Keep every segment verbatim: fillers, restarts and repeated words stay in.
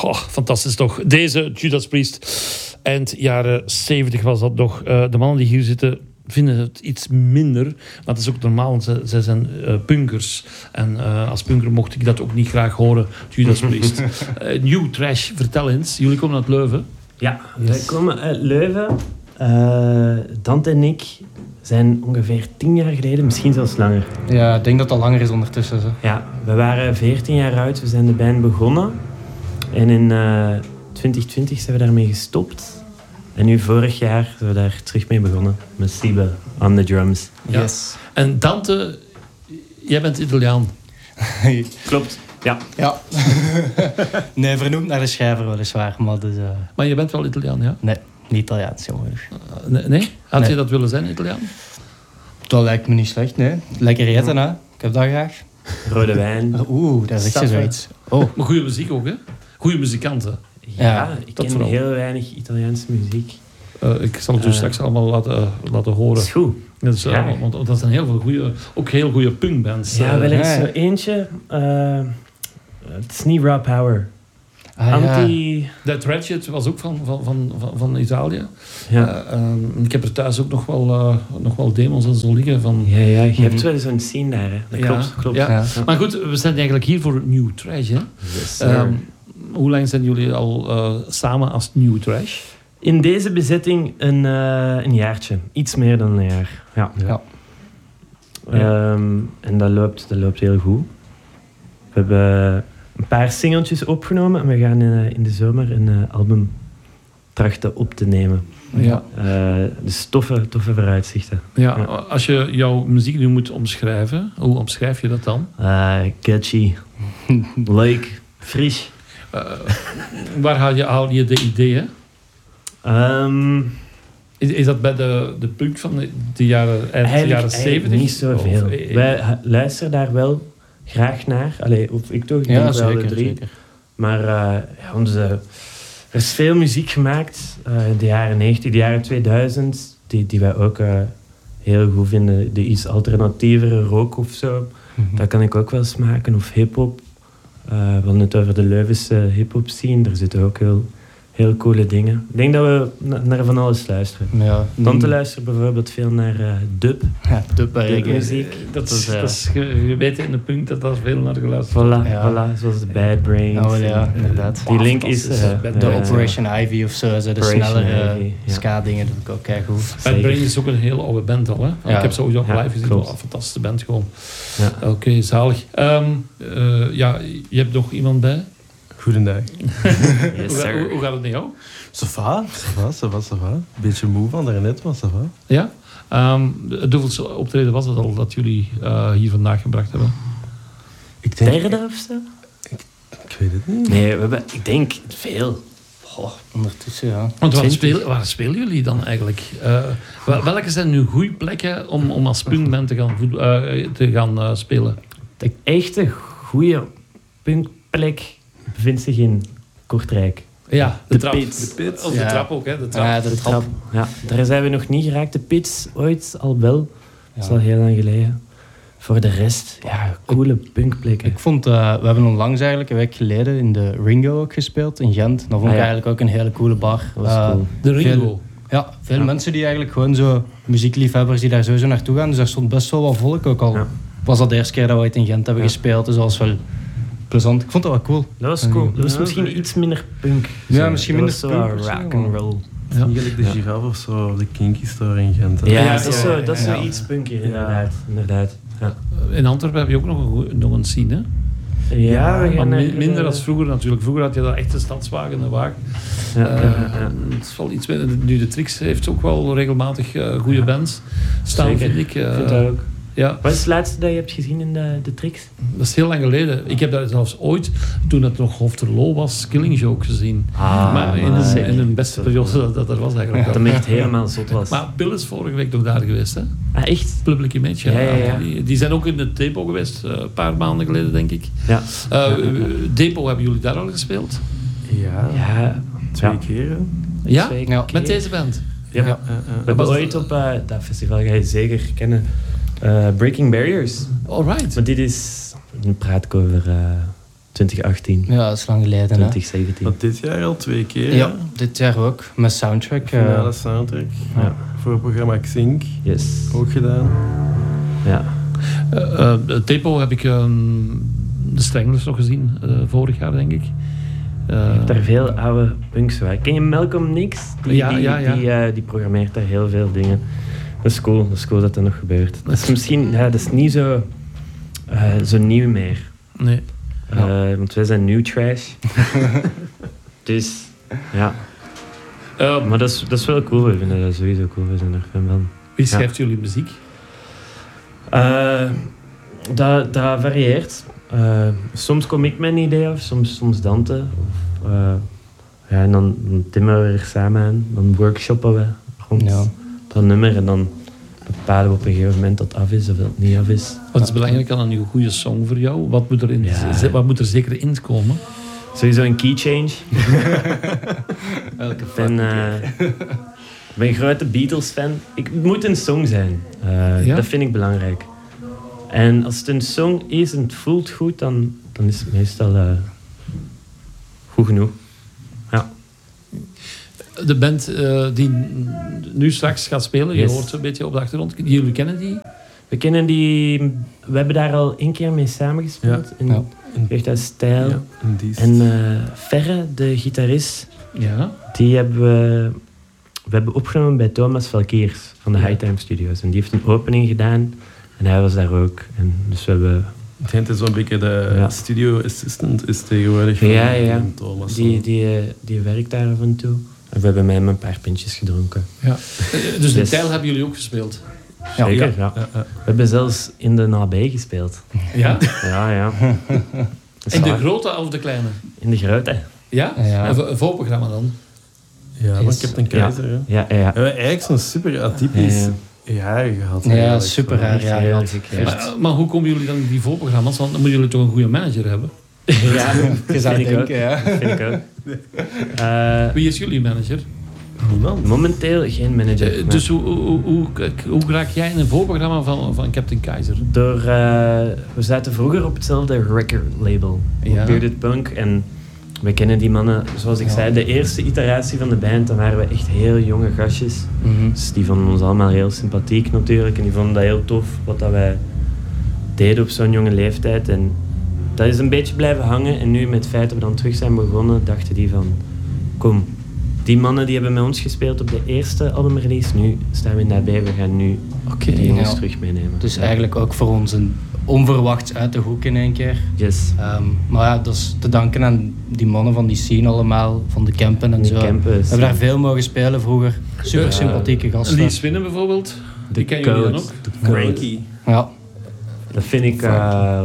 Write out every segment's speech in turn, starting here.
Oh, fantastisch toch. Deze Judas Priest. Eind jaren zeventig was dat nog. Uh, de mannen die hier zitten vinden het iets minder. Maar dat is ook normaal, want zij, zij zijn uh, punkers. En uh, als punker mocht ik dat ook niet graag horen. Judas Priest. uh, New Trash, vertel eens. Jullie komen uit Leuven. Ja, yes. Wij komen uit Leuven. Uh, Dante en ik zijn ongeveer tien jaar geleden, misschien zelfs langer. Ja, ik denk dat dat langer is ondertussen. Zo. Ja, we waren veertien jaar oud. We zijn de band begonnen. En in uh, twintig twintig zijn we daarmee gestopt. En nu vorig jaar zijn we daar terug mee begonnen. Met Siebe on the drums. Ja. Yes. En Dante, jij bent Italiaan. Klopt. Ja. ja. Nee, vernoemd naar de schrijver weliswaar. Maar, dus, uh... maar je bent wel Italiaan, ja? Nee, niet Italiaans, jongen. Uh, nee? nee? Had nee. je dat willen zijn, Italiaan? Dat lijkt me niet slecht, nee. Lekker eten, hè. Ik heb dat graag. Rode wijn. Oeh, daar is je zoiets. Oh. Maar goede muziek ook, hè? Goede muzikanten. Ja, ja ik ken vooral. heel weinig Italiaanse muziek. Uh, ik zal het dus uh, straks allemaal laten, uh, laten horen. Is goed. Dat is, uh, ja. Want dat zijn heel veel goede, ook heel goede punkbands. Ja, wel eens zo eentje. Uh, het is niet Raw Power. Ah, Anti... Ja. Dead Ratchet was ook van, van, van, van, van Italië. Ja. Uh, um, ik heb er thuis ook nog wel, uh, nog wel demos en zo liggen. Van... Ja, ja, je mm-hmm. hebt wel zo'n scene daar. Hè. Dat ja. klopt. klopt. Ja. Ja. Maar goed, we zijn eigenlijk hier voor New Trash. Hè? Yes, um, hoe lang zijn jullie al uh, samen als New Trash? In deze bezetting een, uh, een jaartje. Iets meer dan een jaar. Ja. ja. Um, en dat loopt, dat loopt heel goed. We hebben een paar singeltjes opgenomen en we gaan in, in de zomer een uh, album trachten op te nemen. Ja. Uh, dus toffe, toffe vooruitzichten. Ja, ja. Als je jouw muziek nu moet omschrijven, hoe omschrijf je dat dan? Uh, catchy, leuk, fris. Uh, waar haal je, haal je de ideeën? Um, is, is dat bij de, de punk van de, de jaren, eind jaren zeventig? Niet zoveel. Of, eh, Wij luisteren daar wel graag naar. Allee, of ik toch, ik ja, denk zeker, wel de drie. Zeker. Maar uh, ja, onze, er is veel muziek gemaakt uh, in de jaren negentig, de jaren tweeduizend, die, die wij ook uh, heel goed vinden. De iets alternatievere rock of zo. Mm-hmm. Dat kan ik ook wel smaken. Of hip-hop. Uh, we hadden het over de Leuvense hip-hop scene. Daar zitten ook heel, heel coole dingen. Ik denk dat we na- naar van alles luisteren. Ja. Tante luistert bijvoorbeeld veel naar uh, dub. Ja, dub muziek. Dat is, dat is, je weet in de punk dat daar veel naar geluisterd wordt. Voilà, ja. voilà, zoals de Bad Brains. Oh ja, inderdaad. Die link is... Uh, de uh, Operation Ivy of zo, zo de snellere uh, ja. ska-dingen doe ik ook kei goed. Bad Brains is ook een heel oude band al, hè? Ja. Ik heb ze ook nog ja, live gezien. Oh, een fantastische band gewoon. Ja. Oké, okay, zalig. Um, uh, ja, je hebt nog iemand bij? Goedendag. Yes, hoe, hoe, hoe gaat het met jou? Ça va, ça va, ça va, ça va. Beetje moe van daarnet, maar ça va. Ja? Um, hoeveelste optreden was het al dat jullie uh, hier vandaag gebracht hebben? Ik denk, Derde of zo? Ik, ik weet het niet. Nee, we hebben, ik denk veel. Goh, ondertussen, ja. Want waar, speel, waar spelen jullie dan eigenlijk? Uh, welke zijn nu goede plekken om, om als punkband te gaan, voet, uh, te gaan uh, spelen? De echte goede punkplek bevindt zich in Kortrijk. Ja, de, de trap. pits. De pits. Of ja. de trap ook, hè? De trap. Ja, de, de trap. trap. Ja, daar zijn we nog niet geraakt. De pits ooit al wel. Dat is ja. al heel lang geleden. Voor de rest, ja, coole punkplekken. Ik vond, uh, we hebben onlangs eigenlijk een week geleden in de Ringo ook gespeeld in Gent. Dat vond ik ah, ja. eigenlijk ook een hele coole bar. Dat was uh, cool. De Ringo? Veel, ja, veel ja. mensen die eigenlijk gewoon zo muziekliefhebbers die daar sowieso naartoe gaan. Dus daar stond best wel wat volk ook al. Ja. Was dat de eerste keer dat we ooit in Gent hebben ja. gespeeld, dus dat was wel plezant. Ik vond dat wel cool. Dat was cool. Dat was ja, misschien ja. iets minder punk. Ja, misschien minder zo punk. Rock and roll. Ja. Niet gelijk de Giraffe of zo, of de Kinky Store in Gent. Ja, ja, dat is zo, dat is zo ja. iets punkier, inderdaad. inderdaad. Ja. In Antwerpen heb je ook nog een, nog een scene, hè? Ja, we gaan maar min, minder dan vroeger natuurlijk. Vroeger had je dat echte stadswagen en wagen. Ja, uh, ja, ja. Het is wel iets meer. Nu de Trix heeft ook wel regelmatig uh, goede ja. bands staan, Zeker. vind ik. Uh, vind dat ook. Ja. Wat is het laatste dat je hebt gezien in de, de Trix? Dat is heel lang geleden. Ik heb dat zelfs ooit, toen het nog Hofterlo was, Killing Joke gezien. Ah, maar in een, in een beste periode dat, dat er was eigenlijk. Ja, dat echt helemaal zot was. Maar Bill is vorige week nog daar geweest, hè? Ah, echt? Public Image, ja. ja, ja, ja. Die, die zijn ook in het Depot geweest, uh, een paar maanden geleden, denk ik. Ja. Uh, Depot, hebben jullie daar al gespeeld? Ja, ja. twee ja. keer. Ja? Twee ja? Met deze band? Ja. ja. ja. Uh, uh, We hebben ooit op uh, dat festival, ga je zeker kennen, uh, Breaking Barriers. Alright. Maar dit is een praat over uh, twintig achttien, Ja, dat is lang geleden. Hè? twintig zeventien. Want dit jaar al twee keer. Ja, dit jaar ook. Met soundtrack. eh, Finale soundtrack. Ja. Voor het programma Xink Yes. ook gedaan. Ja. Uh, uh, Tepo heb ik um, de Stranglers nog gezien, uh, vorig jaar denk ik. Uh, Ik heb daar veel oude punks bij. Ken je Malcolm Nix? Die, Ja, die, ja, ja. Die, uh, die programmeert daar heel veel dingen. Dat is cool, dat is cool dat dat nog gebeurt. Dat is misschien, ja, dat is niet zo, uh, zo nieuw meer. Nee. Uh, want wij zijn new trash. Dus, ja. Uh, Maar dat is, dat is wel cool, we vinden dat sowieso cool. We zijn er fan van. Wie schrijft jullie muziek? Uh, dat, dat varieert. Uh, soms kom ik met een idee af, soms, soms Dante. Of, uh, ja, en dan, dan timmen we er samen aan. Dan workshoppen we rond Ja. dat nummer. En dan bepalen we op een gegeven moment dat het af is of dat het niet af is. Wat is belangrijk aan een goede song voor jou? Wat moet er, in, Ja. z- wat moet er zeker in komen? Sowieso een key change. Elke Ik ben, uh, ik ben een grote Beatles-fan. Ik, het moet een song zijn. Uh, Ja? Dat vind ik belangrijk. En als het een song is en het voelt goed, dan, dan is het meestal uh, goed genoeg. Ja. De band uh, die nu straks gaat spelen, Yes. je hoort ze een beetje op de achtergrond. Jullie kennen die? We kennen die... We hebben daar al één keer mee samengespeeld. In Ja. Jeugdhuis Stijl. Ja, en die is- En uh, Ferre, de gitarist, Ja. die hebben we... We hebben opgenomen bij Thomas Valkeers van de Ja. High Time Studios. En die heeft een opening gedaan. En hij was daar ook. En dus we hebben... Ik denk dat zo'n beetje de Ja. studio assistant is tegenwoordig van Ja, ja. van Thomas. Die, die, uh, die werkt daar af en toe. En we hebben met hem een paar pintjes gedronken. ja. Uh, dus de Yes. Tijl hebben jullie ook gespeeld? Ja. Zeker, ja. Ja, ja. We hebben zelfs in de nabij gespeeld. Ja? Ja, ja. Dat is In de waar. grote of de kleine? In de grote. Ja? Ja. Een, vo- een voorprogramma dan? Ja, maar Yes. ik heb een keizer. hè. Ja, ja, ja. We hebben eigenlijk zo'n super atypisch Ja, jaar gehad. Ja, eigenlijk. super raar. Ja, Heel ja. ziek, ja. Maar, uh, maar hoe komen jullie dan in die voorprogramma's? Want dan moeten jullie toch een goede manager hebben? Ja, Je zou vind ik ook. denken, ja. Vind ik ook. Uh, Wie is jullie manager? Niemand. momenteel geen manager. Uh, dus hoe, hoe, hoe, hoe raak jij in een voorprogramma van, van Captain Keizer? Door, uh, we zaten vroeger op hetzelfde record label. Ja. Bearded Punk. En we kennen die mannen, zoals ik Ja. zei, de eerste iteratie van de band, dan waren we echt heel jonge gastjes. Mhm. Dus die vonden ons allemaal heel sympathiek natuurlijk. En die vonden dat heel tof, wat dat wij deden op zo'n jonge leeftijd. En dat is een beetje blijven hangen. En nu met het feit dat we dan terug zijn begonnen, dachten die van... Kom, die mannen die hebben met ons gespeeld op de eerste albumrelease. Nu staan we in daarbij, we gaan nu Oké. die jongens ja. terug meenemen. Dus eigenlijk ook voor ons een onverwachts uit de hoek in één keer. Yes. Ehm, maar ja, dat is te danken aan die mannen van die scene allemaal, van de campen en Die zo. campen, We hebben daar veel mogen spelen vroeger. Super sympathieke gasten. Lee Swinnen bijvoorbeeld? Die kennen jullie dan ook? Cranky. Ja. Dat vind ik... Uh,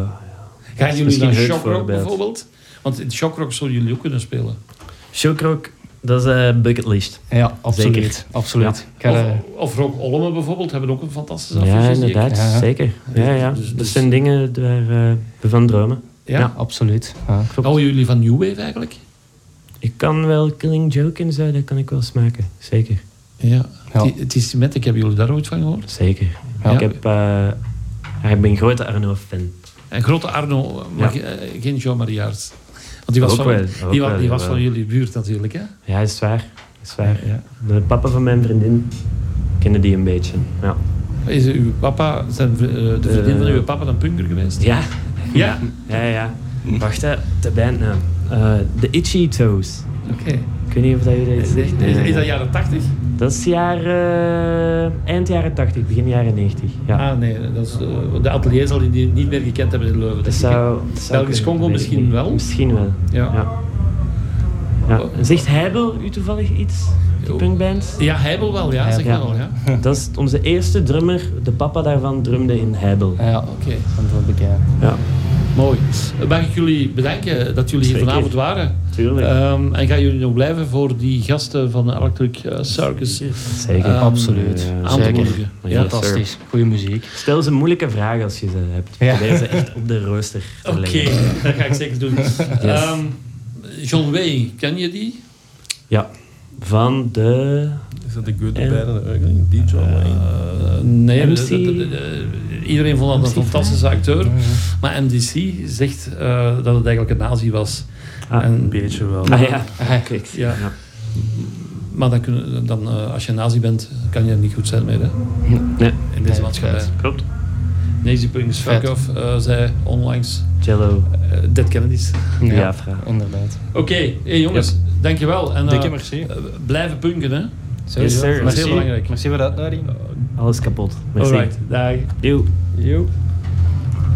Gaan jullie misschien naar het Shockrock voorbeeld. bijvoorbeeld? Want in Shockrock zullen jullie ook kunnen spelen. Shockrock, dat is een bucketlist. Ja, absoluut. Zeker. absoluut. Ik ga Of, er- of Rock Olmen bijvoorbeeld, hebben ook een fantastische Ja, affiches. die ik- inderdaad. Ja. Zeker. Ja, ja. Dus- Dat dus- zijn dingen waar uh, we van dromen. Ja? Ja. absoluut. Ja. Houden jullie van New Wave eigenlijk? Ik kan wel Killing Joke en zo, dat kan ik wel smaken. Zeker. Ja. Ja. Het- Het is met, ik heb jullie daar ooit van gehoord. Zeker. Ja. Ik, heb, uh, ja, ik ben een grote Arno-fan. En grote Arno, maar Ja. ge- eh, geen Jean Mariaert. Want die was, Ook van, wel, ook die, wa- wel, die was jawel. van jullie buurt natuurlijk, hè? Ja, is waar. Is waar. Ja. De papa van mijn vriendin kende die een beetje. Ja. Is uw papa, zijn, vri- eh, de vriendin van uw papa een punker geweest? Ja. Ja? Ja, ja. Wacht, hè. De bandnaam. Uh, The Itchy Toes. Oké. Ik weet niet of dat je dat Is, is, is, is dat jaren tachtig? Dat is jaar, uh, eind jaren tachtig, begin jaren negentig. Ja. Ah nee, dat is, eh, de atelier zal die niet meer gekend hebben in Leuven. dat denk ik, hè? zou, dat zou Belgisch kunnen, Congo weet ik misschien niet. wel? Misschien wel. Ja. Ja. Ja. Zegt Heibel u toevallig iets? Die Oh. punkband? Ja, Heibel wel, ja, zeg Ja. wel, ja. Dat is onze eerste drummer. De papa daarvan drumde in Heibel. Ja, Oké, van veel bekend. Ja, mooi. Mag ik jullie bedanken dat jullie hier Zeker. vanavond waren? tuurlijk. Ehm, en gaan jullie nog blijven voor die gasten van de Electric eh, Circus Zeker. ehm, absoluut. ja. aan te Zeker. moedigen? Ja. Ja. Fantastisch. Goeie muziek. Stel ze een moeilijke vraag als je ze hebt. Ja. Probeer ze echt op de rooster te Oké, leggen. dat ga ik zeker doen. Ehm, John Way, ken je die? Ja. Van de... Is dat de Good, the En- Bad and the Ugly? Die John Wayne. Eh, nee, M C? dat- dat- dat- dat- iedereen vond dat een M C fantastische acteur. Ja, ja. Maar M D C zegt uh, dat het eigenlijk een nazi was. Ah, En- Een beetje wel. Ah ja, Ah, kijk. Ja. Maar dan kun, dan, uh, als je nazi bent, kan je er niet goed zijn mee, hè? Nee, In deze Nee, maatschappij. feit. klopt. Nazi Punks Fuck Feit. Off uh, zei onlangs Cello, uh, Dead Kennedys. Ja, Biafra. inderdaad. Oké, hey jongens, dankjewel. En, uh, Dikke merci. uh, blijven punken, hè? Sowieso. Yes, sir. Dat is Merci. heel belangrijk. Merci voor de uitnodiging. Alles kapot. Merci. Alright, dag. Doei. Yo.